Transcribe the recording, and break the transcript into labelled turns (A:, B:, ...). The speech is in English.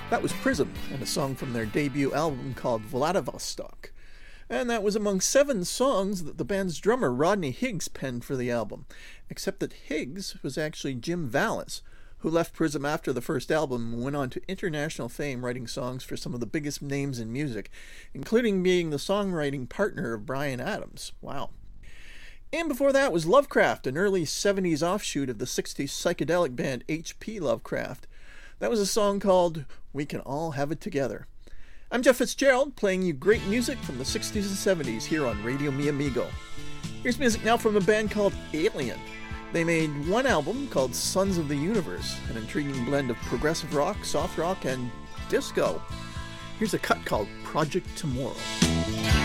A: That was Prism, and a song from their debut album called Vladivostok. And that was among 7 songs that the band's drummer Rodney Higgs penned for the album, except that Higgs was actually Jim Vallis, who left Prism after the first album and went on to international fame writing songs for some of the biggest names in music, including being the songwriting partner of Bryan Adams. Wow. And before that was Lovecraft, an early 70s offshoot of the 60s psychedelic band H.P. Lovecraft. That was a song called We Can All Have It Together. I'm Jeff Fitzgerald, playing you great music from the 60s and 70s here on Radio Mi Amigo. Here's music now from a band called Alien. They made one album called Sons of the Universe, an intriguing blend of progressive rock, soft rock, and disco. Here's a cut called Project Tomorrow.